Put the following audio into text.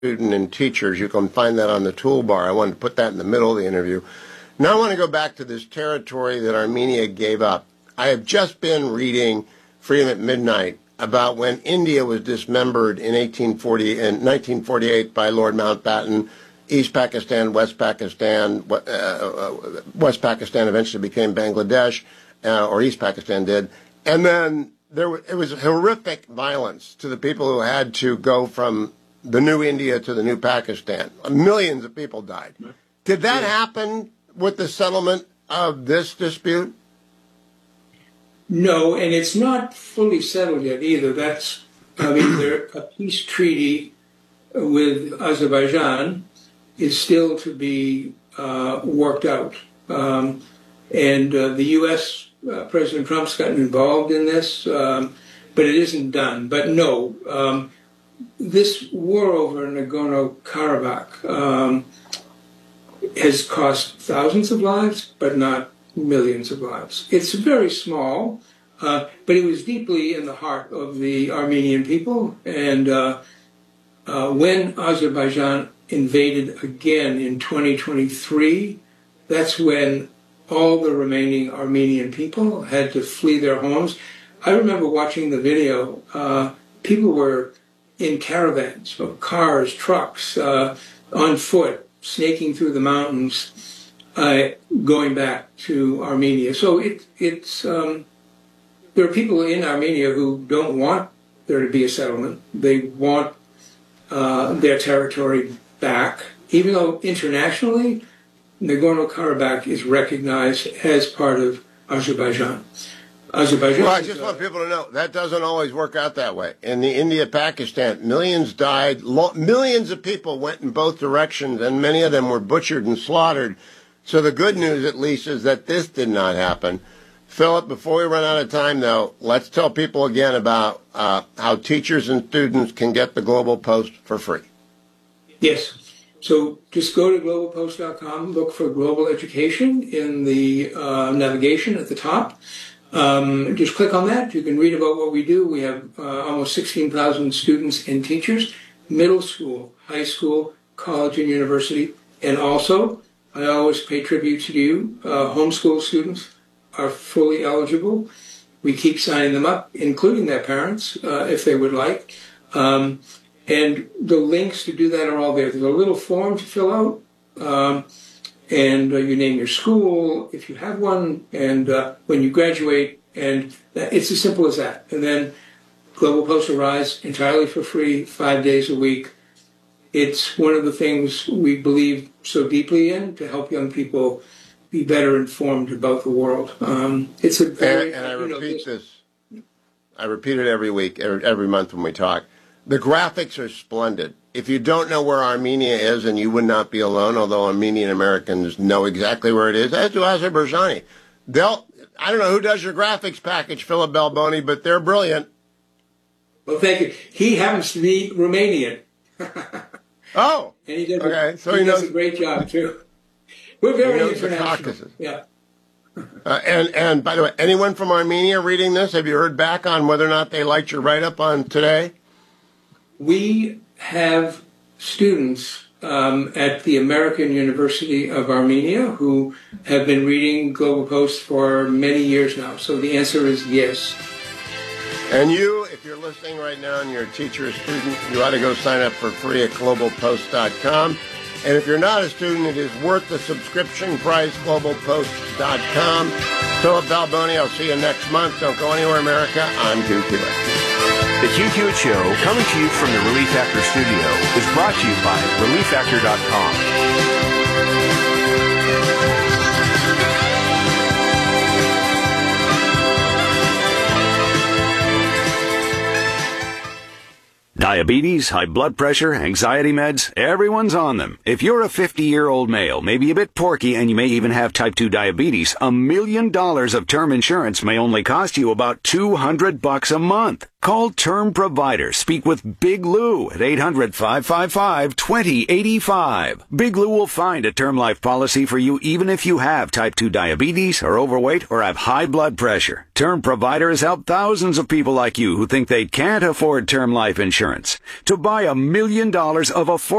student and teachers. You can find that on the toolbar. I wanted to put that in the middle of the interview. Now I want to go back to this territory that Armenia gave up. I have just been reading Freedom at Midnight about when India was dismembered in 1948 by Lord Mountbatten. East Pakistan, West Pakistan eventually became Bangladesh, or East Pakistan did. And then it was horrific violence to the people who had to go from the new India to the new Pakistan. Millions of people died. Did that happen with the settlement of this dispute? No, and it's not fully settled yet either. A peace treaty with Azerbaijan is still to be worked out. And the U.S., President Trump's gotten involved in this, but it isn't done. But no, this war over Nagorno-Karabakh has cost thousands of lives, but not millions of lives. It's very small, but it was deeply in the heart of the Armenian people. And when Azerbaijan invaded again in 2023, that's when all the remaining Armenian people had to flee their homes. I remember watching the video. People were in caravans, cars, trucks, on foot, snaking through the mountains, going back to Armenia. So there are people in Armenia who don't want there to be a settlement. They want their territory back, even though internationally Nagorno-Karabakh is recognized as part of Azerbaijan. Well, I just want people to know that doesn't always work out that way. In the India-Pakistan, millions died, millions of people went in both directions, and many of them were butchered and slaughtered. So the good news, at least, is that this did not happen. Philip, before we run out of time, though, let's tell people again about how teachers and students can get the Global Post for free. Yes. So just go to globalpost.com, look for Global Education in the navigation at the top. Just click on that. You can read about what we do. We have almost 16,000 students and teachers, middle school, high school, college, and university. And also, I always pay tribute to you, homeschool students are fully eligible. We keep signing them up, including their parents, if they would like. And the links to do that are all there. There's a little form to fill out, and you name your school, if you have one, and when you graduate, and it's as simple as that. And then Global Post arrives entirely for free, 5 days a week. It's one of the things we believe so deeply in, to help young people be better informed about the world. It's a very... And I repeat this. I repeat it every week, every month when we talk. The graphics are splendid. If you don't know where Armenia is, and you would not be alone, although Armenian Americans know exactly where it is, as do Azerbaijani. I don't know who does your graphics package, Philip Balboni, but they're brilliant. Well, thank you. He happens to be Romanian. Oh, and he does okay. So he does a great job, too. We're very international. Yeah. And by the way, anyone from Armenia reading this, have you heard back on whether or not they liked your write-up on today? We have students at the American University of Armenia who have been reading Global Post for many years now. So the answer is yes. And you, if you're listening right now and you're a teacher or student, you ought to go sign up for free at globalpost.com. And if you're not a student, it is worth the subscription price, globalpost.com. Philip Balboni, I'll see you next month. Don't go anywhere, America. I'm Hugh Hewitt. The Hugh Hewitt Show, coming to you from the Relief Factor studio, is brought to you by ReliefFactor.com. Diabetes, high blood pressure, anxiety meds, everyone's on them. If you're a 50-year-old male, maybe a bit porky, and you may even have type 2 diabetes, $1 million of term insurance may only cost you about $200 a month. Call Term Provider. Speak with Big Lou at 800-555-2085. Big Lou will find a term life policy for you even if you have type 2 diabetes, are overweight, or have high blood pressure. Term Provider has helped thousands of people like you who think they can't afford term life insurance to buy $1 million of affordable